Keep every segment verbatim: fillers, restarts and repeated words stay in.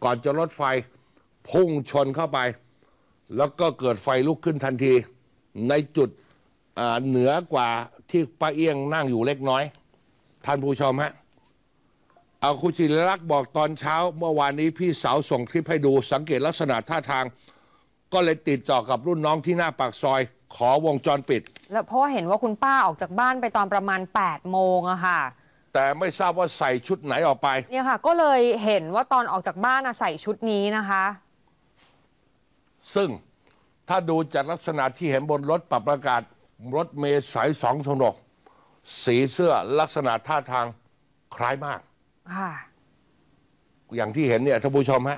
ก่อนจะรถไฟพุ่งชนเข้าไปแล้วก็เกิดไฟลุกขึ้นทันทีในจุดเหนือกว่าที่ป้าเอี้ยงนั่งอยู่เล็กน้อยท่านผู้ชมฮะเอาคุณศิริลักษณ์บอกตอนเช้าเมื่อวานนี้พี่สาวส่งคลิปให้ดูสังเกตลักษณะท่าทางก็เลยติดต่อกับรุ่นน้องที่หน้าปากซอยขอวงจรปิดแล้วเพราะว่าเห็นว่าคุณป้าออกจากบ้านไปตอนประมาณแปดโมงอะค่ะแต่ไม่ทราบว่าใส่ชุดไหนออกไปเนี่ยค่ะก็เลยเห็นว่าตอนออกจากบ้านใส่ชุดนี้นะคะซึ่งถ้าดูจากลักษณะที่เห็นบนรถปรับอากาศรถเมล์สายสองถนนสีเสื้อลักษณะท่าทางคล้ายมากค่ะอย่างที่เห็นเนี่ยท่านผู้ชมฮะ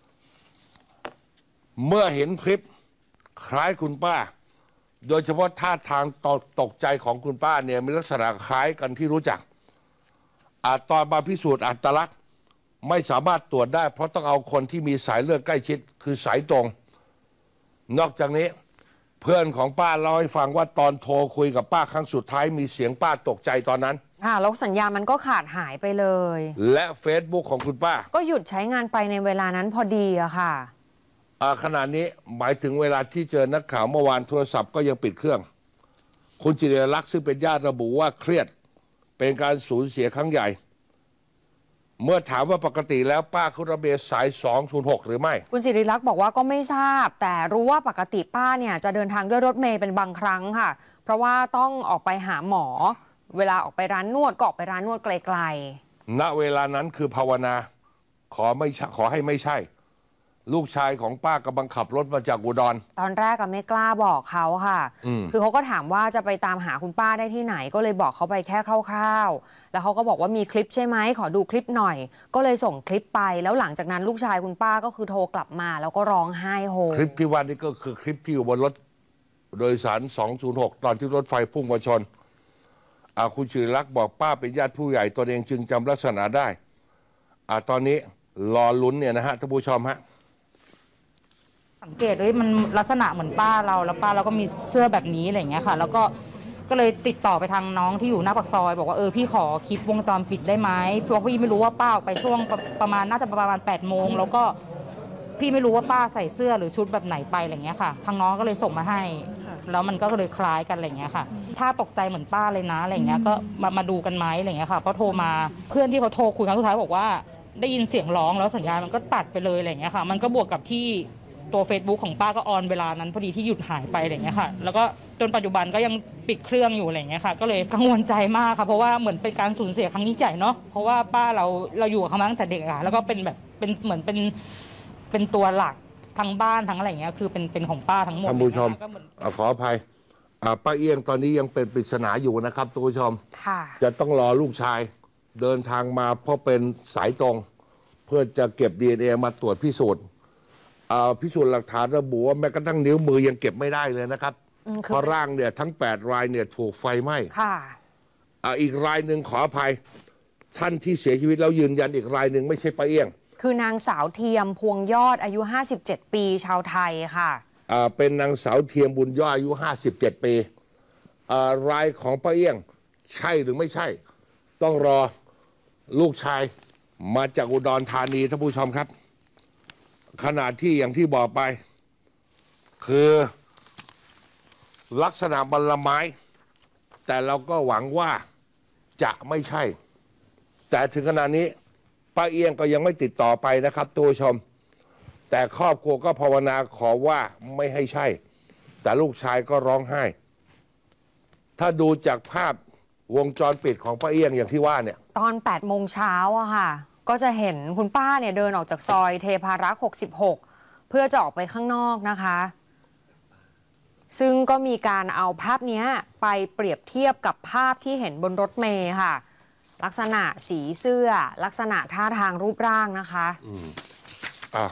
เมื่อเห็นคลิปคล้ายคุณป้าโดยเฉพาะท่าทางตกตกใจของคุณป้าเนี่ยมีลักษณะคล้ายกันที่รู้จักอาจตอนมาพิสูจน์อัตลักษณ์ไม่สามารถตรวจได้เพราะต้องเอาคนที่มีสายเลือดใกล้ชิดคือสายตรงนอกจากนี้เพื่อนของป้าเล่าให้ฟังว่าตอนโทรคุยกับป้าครั้งสุดท้ายมีเสียงป้าตกใจตอนนั้นค่ะแล้วสัญญาณมันก็ขาดหายไปเลยและเฟซบุ๊กของคุณป้าก็หยุดใช้งานไปในเวลานั้นพอดีอะค่ะขณะนี้หมายถึงเวลาที่เจอนักข่าวเมื่อวานโทรศัพท์ก็ยังปิดเครื่องคุณจิริลักษณ์ซึ่งเป็นญาติระบุว่าเครียดเป็นการสูญเสียครั้งใหญ่เมื่อถามว่าปกติแล้วป้าขึ้นรถเมล์สายสองศูนย์หกหรือไม่คุณจิริลักษณ์บอกว่าก็ไม่ทราบแต่รู้ว่าปกติป้าเนี่ยจะเดินทางด้วยรถเมล์เป็นบางครั้งค่ะเพราะว่าต้องออกไปหาหมอเวลาออกไปร้านนวดก็ออกไปร้านนวดไกลๆณเวลานั้นคือภาวนาขอไม่ขอให้ไม่ใช่ลูกชายของป้ากำลังขับรถมาจากอุดรตอนแรกก็ไม่กล้าบอกเขาค่ะคือเขาก็ถามว่าจะไปตามหาคุณป้าได้ที่ไหนก็เลยบอกเขาไปแค่คร่าวๆแล้วเขาก็บอกว่ามีคลิปใช่ไหมขอดูคลิปหน่อยก็เลยส่งคลิปไปแล้วหลังจากนั้นลูกชายคุณป้าก็คือโทรกลับมาแล้วก็ร้องไห้โฮคลิปที่ว่านี่ก็คือคลิปที่อยู่บนรถโดยสารสองศูนย์หกตอนที่รถไฟพุ่งมาชนคุณศิริลักษณ์บอกป้าเป็นญาติผู้ใหญ่ตนเองจึงจำลักษณะได้ตอนนี้รอลุ้นเนี่ยนะฮะท่านผู้ชมฮะสังเกตเลยมันลักษณะเหมือนป้าเราแล้วป้าเราก็มีเสื้อแบบนี้อะไรอย่างเงี้ยค่ะแล้วก็ก็เลยติดต่อไปทางน้องที่อยู่หน้าปากซอยบอกว่าเออพี่ขอคลิปวงจรปิดได้ไหมเพราะพี่ไม่รู้ว่าป้าออกไปช่วงประมาณน่าจะประมาณแปดโมงแล้วก็พี่ไม่รู้ว่าป้าใส่เสื้อหรือชุดแบบไหนไปอะไรเงี้ยค่ะทางน้องก็เลยส่งมาให้แล้วมันก็เลยคล้ายกันอะไรเงี้ยค่ะถ้าตกใจเหมือนป้าเลยนะอะไรเงี้ยก็มามาดูกันไหมอะไรเงี้ยค่ะเพราะโทรมาเพื่อนที่เขาโทรคุยครั้งสุดท้ายบอกว่าได้ยินเสียงร้องแล้วสัญญาณมันก็ตัดไปเลยอะไรเงี้ยค่ะมันก็บวกกับที่ตัว Facebook ของป้าก็ออนเวลานั้นพอดีที่หยุดหายไปอะไรอย่างเงี้ยค่ะแล้วก็จนปัจจุบันก็ยังปิดเครื่องอยู่อะไรอย่างเงี้ยค่ะก็เลยกังวลใจมากค่ะเพราะว่าเหมือนเป็นการสูญเสียครั้งยิ่งใหญ่เนาะเพราะว่าป้าเราเราอยู่กับเขามาตั้งแต่เด็กอะแล้วก็เป็นแบบเป็นเหมือนเป็นเป็นตัวหลักทั้งบ้านทั้งอะไรอย่างเงี้ยคือเป็นเป็นของป้าทั้งหมดท่านผู้ชมขออภัยป้าเอี้ยงตอนนี้ยังเป็นปริศนาอยู่นะครับท่านผู้ชมจะต้องรอลูกชายเดินทางมาเพราะเป็นสายตรงเพื่อจะเก็บ ดี เอ็น เอ มาตรวจพิสูจน์พิสูจน์หลักฐานระบุว่าแม้กระทั่งนิ้วมือยังเก็บไม่ได้เลยนะครับเพราะร่างเนี่ยทั้งแปดรายเนี่ยถูกไฟไหม้ค่ะอีกรายหนึ่งขออภัยท่านที่เสียชีวิตแล้วยืนยันอีกรายหนึ่งไม่ใช่ป้าเอี้ยงคือนางสาวเทียมพวงยอดอายุห้าสิบเจ็ดปีชาวไทยค่ะเป็นนางสาวเทียมบุญยอดอายุห้าสิบเจ็ดปีรายของป้าเอี้ยงใช่หรือไม่ใช่ต้องรอลูกชายมาจากอุดรธานีท่านผู้ชมครับขณะที่อย่างที่บอกไปคือลักษณะบรรลไม้แต่เราก็หวังว่าจะไม่ใช่แต่ถึงขณะนี้ป้าเอี้ยงก็ยังไม่ติดต่อไปนะครับตัวชมแต่ครอบครัวก็ภาวนาขอว่าไม่ให้ใช่แต่ลูกชายก็ร้องไห้ถ้าดูจากภาพวงจรปิดของป้าเอี้ยงอย่างที่ว่าเนี่ยตอนแปดโมงเช้าอะค่ะก็จะเห็นคุณป้าเนี่ยเดินออกจากซอยเทพารักษ์หกสิบหกเพื่อจะออกไปข้างนอกนะคะซึ่งก็มีการเอาภาพนี้ไปเปรียบเทียบกับภาพที่เห็นบนรถเมล์ค่ะลักษณะสีเสื้อลักษณะท่าทางรูปร่างนะคะอืมอ่ะ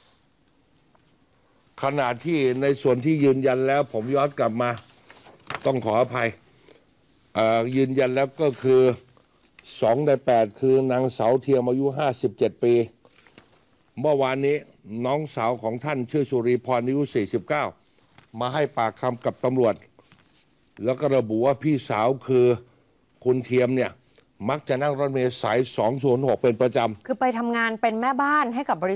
ขณะที่ในส่วนที่ยืนยันแล้วผมย้อนกลับมาต้องขออภัยยืนยันแล้วก็คือสองในแปดคือนางสาวเทียมอายุห้าสิบเจ็ดปีเมื่อวานนี้น้องสาวของท่านชื่อสุริพรอายุสี่สิบเก้ามาให้ปากคำกับตำรวจแล้วก็ระบุว่าพี่สาวคือคุณเทียมเนี่ยมักจะนั่งรถเมล์สายสองศูนย์หกเป็นประจำคือไปทำงานเป็นแม่บ้านให้กับบริ